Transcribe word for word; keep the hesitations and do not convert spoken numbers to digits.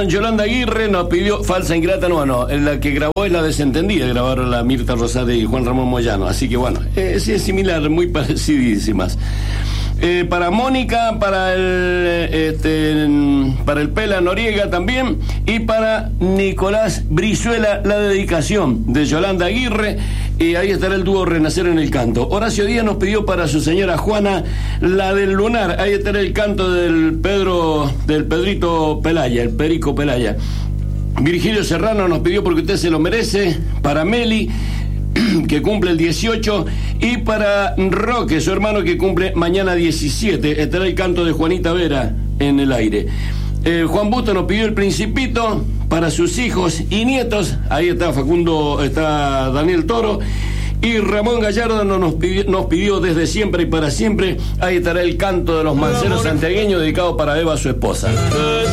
Yolanda Aguirre nos pidió Falsa Ingrata, no, no, la que grabó es La Desentendida, grabaron la Mirta Rosade y Juan Ramón Moyano, así que bueno, eh, sí es similar, muy parecidísimas. Eh, para Mónica, para el este, para el Pela Noriega también, y para Nicolás Brizuela la dedicación de Yolanda Aguirre, y ahí estará el dúo Renacer en el Canto. Horacio Díaz nos pidió para su señora Juana la del Lunar, ahí estará el canto del Pedro, del Pedrito Pelaya, el Perico Pelaya. Virgilio Serrano nos pidió Porque usted se lo merece, para Meli, que cumple el dieciocho, y para Roque, su hermano, que cumple mañana diecisiete, estará el canto de Juanita Vera en el aire. Eh, Juan Busto nos pidió El Principito para sus hijos y nietos, ahí está Facundo, está Daniel Toro, y Ramón Gallardo nos pidió, nos pidió Desde Siempre y Para Siempre, ahí estará el canto de los manceros santiagueños dedicado para Eva, su esposa.